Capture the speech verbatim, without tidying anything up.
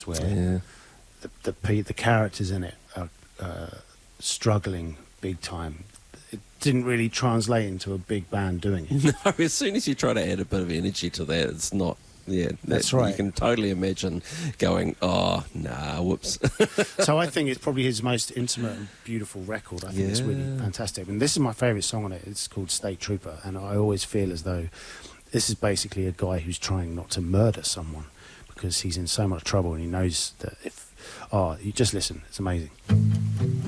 where Yeah. the the, pe- the characters in it are uh, struggling big time. It didn't really translate into a big band doing it. No, as soon as you try to add a bit of energy to that, it's not. Yeah, that, That's right. You can totally imagine going, oh, nah, whoops. So I think it's probably his most intimate and beautiful record. I think it's really Yeah. fantastic. And this is my favourite song on it. It's called State Trooper. And I always feel as though this is basically a guy who's trying not to murder someone because he's in so much trouble and he knows that if... Oh, you just listen. It's amazing.